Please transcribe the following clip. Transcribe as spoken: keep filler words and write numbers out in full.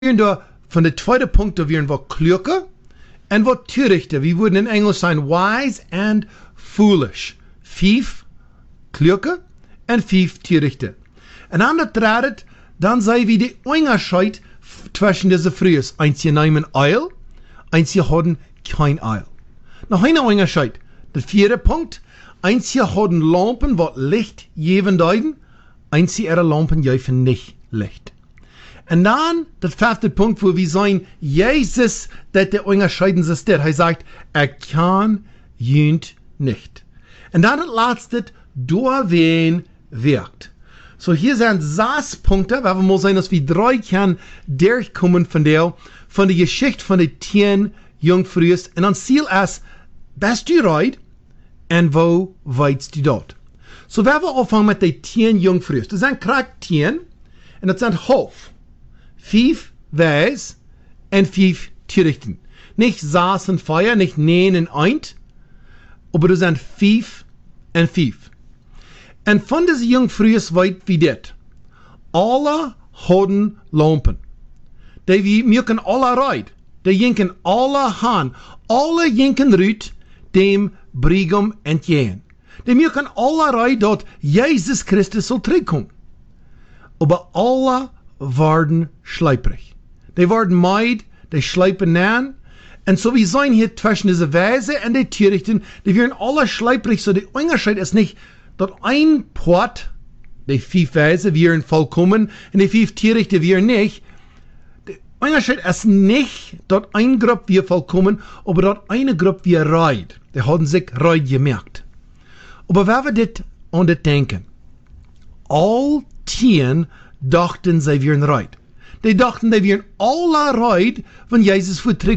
da von der tweede Punkt, da wären wir klüger und wir törichter. Wir würden in Englisch sein wise and foolish. Vijf klüger und vijf törichter. Und dann der dritte, dann sei wie die Unterschied zwischen diesen Frühes. Eins sie nehmen Eil, eins sie haben kein Eil. Noch ein Unterschied. Der vierte Punkt, eins sie haben Lampen, was Licht geben deuten, eins sie ihre Lampen geben nicht Licht. Und dann der fünfte Punkt, wo wir sagen, Jesus, das der unterscheiden sich der. Er sagt, er kann jünt nicht. Und dann das letzte, durch wen wirkt. So hier sind sechs Punkte, weil wir mal sehen, dass wir drei können durchkommen von der, von der Geschichte von den zehn Jungfrühen. Und dann Ziel ist, bist du reid und wo weißt du dort? So wenn wir anfangen mit den zehn Jungfrühen. Das sind gerade zehn und das sind Hof. Fünf Weis und fünf Törichten. Nicht sechs und vier, nicht neun und eins, aber das sind fünf und fünf. Und von diesen Jungfrühen weit wie das. Alle haben Lampen. Die mögen alle reid. Die jinken alle han. Alle jinken rüt dem Brigum entgehen. Die mögen alle reid dort Jesus Christus soll zurückkommen. Aber alle werden schleiprig. Die werden meid, die schleipen an. Und so wie sein hier zwischen diese Weise und die Törichten, die werden alle schleiprig, so der Unterschied ist nicht, dass ein Port, die fünf Weise, wären vollkommen, und die fünf Törichten wären nicht. Der Unterschied ist nicht, dass ein Gruppe wir vollkommen, aber dass eine Gruppe wir reid. Die haben sich reid gemerkt. Aber wenn wir das an das denken, all zehn dachten, sie wären reid. Die dachten, sie wären alle reid, wenn Jesus vertritt